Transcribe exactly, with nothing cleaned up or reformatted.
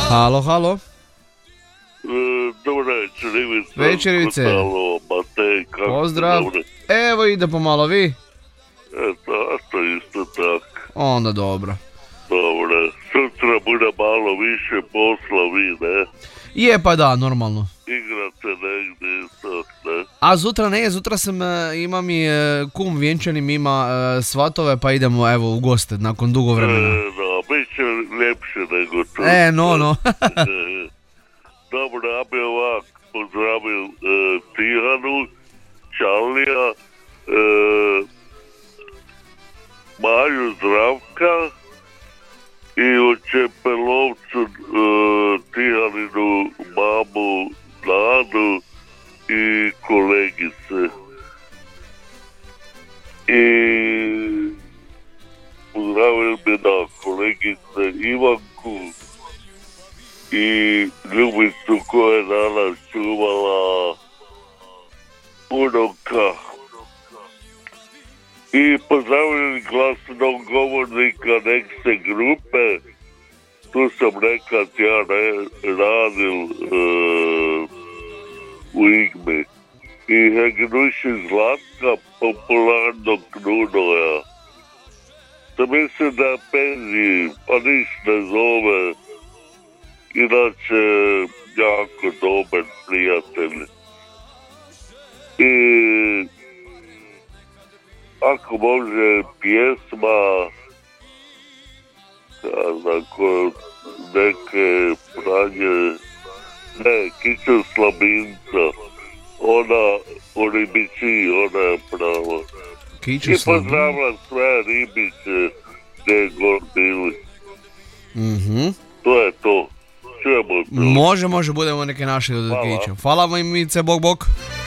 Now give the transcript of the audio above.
Halo, halo. Dobar večer, Ivica. Večer, Ivice. Matej, kako Pozdrav. dobro? Evo ide pomalo, vi? Eto, a to isto tako. Onda dobro. Dobro, sutra bude malo više posla, vi, ne? Je pa da, normalno. Igrate negdje isto, ne? A zutra ne, zutra sam, e, imam i e, kum vjenčanim, ima e, svatove, pa idemo evo u goste nakon dugo vremena. E, da, bit će ljepše nego to. E, no, no. E, dobro, ja bi ovak pozdravil e, Tihanu, Čalija, e, Maju Zdravka i u Čepelovcu e, Tihaninu mamu Nadu i kolegice. I pozdravil bi da kolegice Ivanku i Ljubicu koja je danas čuvala unuka. I pozdravljeni glasnog govornika Nekse grupe. Tu sam nekad ja ne, radil uh, u Igmi. I Hegnuši Zlatka, popularnog Knunoja. Da mislim da je penziji, pa niš ne zove. Inače, jako dobar prijatelj. I ako može pjesma, ja znam ko, neke Franje, ne, Kiću Slabinca, ona, u Ribići, ona je pravo. Kiću I Slabinca. pozdravljam sve Ribiće, gdje je god bili. Mhm. To je to. Čujemo se. Može, može, budemo neke naše od Kića. Hvala vam, Ivice, bok, bok.